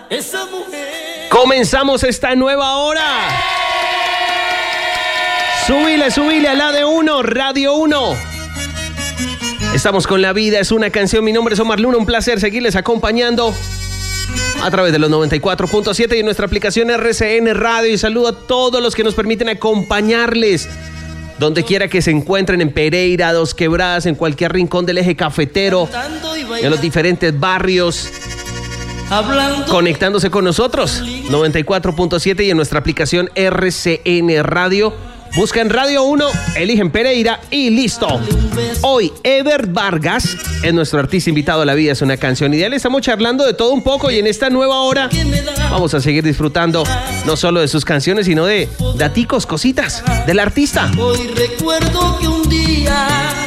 esa mujer. Comenzamos esta nueva hora. Súbile a la de uno, Radio 1. Estamos con La Vida es una canción. Mi nombre es Omar Luna, un placer seguirles acompañando a través de los 94.7 y en nuestra aplicación RCN Radio. Y saludo a todos los que nos permiten acompañarles donde quiera que se encuentren, en Pereira, Dos Quebradas, en cualquier rincón del eje cafetero, en los diferentes barrios, conectándose con nosotros, 94.7 y en nuestra aplicación RCN Radio. Buscan Radio 1, eligen Pereira y listo. Hoy, Ever Vargas es nuestro artista invitado a La Vida es una canción ideal. Estamos charlando de todo un poco y en esta nueva hora vamos a seguir disfrutando no solo de sus canciones, sino de daticos, cositas del artista. Hoy recuerdo que un día